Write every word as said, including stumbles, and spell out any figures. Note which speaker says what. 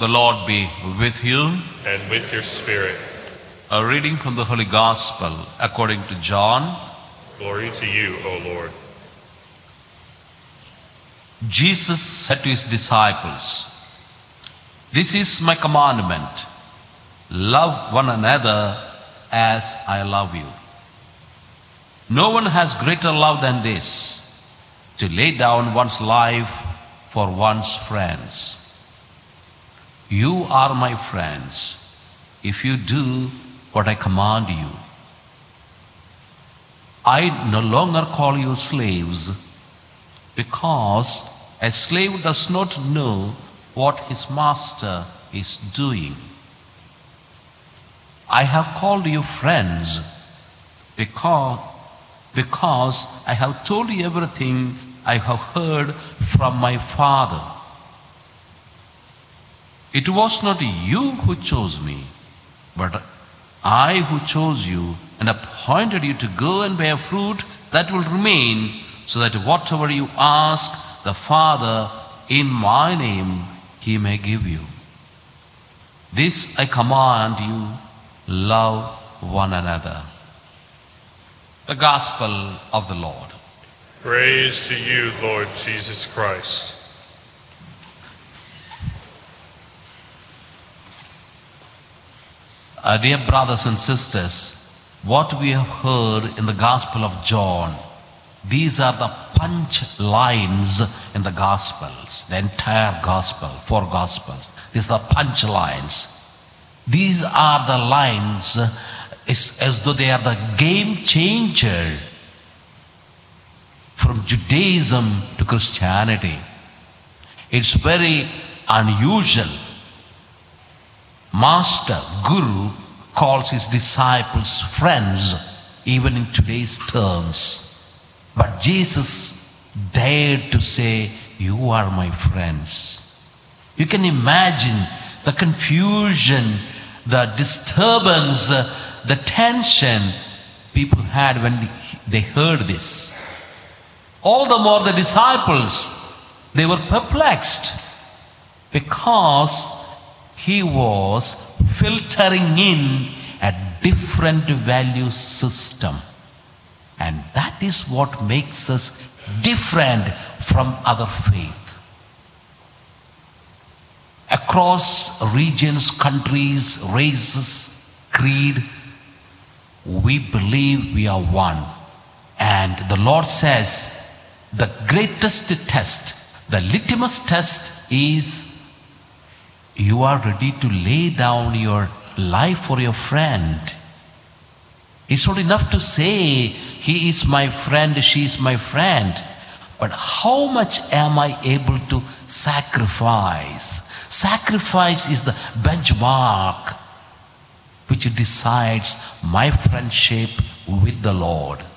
Speaker 1: The Lord be with you.
Speaker 2: And with your spirit.
Speaker 1: A reading from the Holy Gospel according to John.
Speaker 2: Glory to you, O Lord.
Speaker 1: Jesus said to his disciples, "This is my commandment, love one another as I love you. No one has greater love than this, to lay down one's life for one's friends. You are my friends if you do what I command you. I no longer call you slaves, because a slave does not know what his master is doing. I have called you friends because, because I have told you everything I have heard from my Father. It was not you who chose me, but I who chose you and appointed you to go and bear fruit that will remain, so that whatever you ask the Father in my name, he may give you. This I command you, love one another." The Gospel of the Lord.
Speaker 2: Praise to you, Lord Jesus Christ.
Speaker 1: Uh, dear brothers and sisters, what we have heard in the Gospel of John, these are the punch lines in the Gospels, the entire Gospel, four Gospels. These are the punch lines. These are the lines as, as though they are the game changer from Judaism to Christianity. It's very unusual. Master, Guru, calls his disciples friends, even in today's terms. But Jesus dared to say, "You are my friends." You can imagine the confusion, the disturbance, the tension people had when they heard this. All the more the disciples, they were perplexed, because he was filtering in a different value system. And that is what makes us different from other faith. Across regions, countries, races, creed, we believe we are one. And the Lord says the greatest test, the litmus test is, you are ready to lay down your life for your friend. It's not enough to say, he is my friend, she is my friend. But how much am I able to sacrifice? Sacrifice is the benchmark which decides my friendship with the Lord.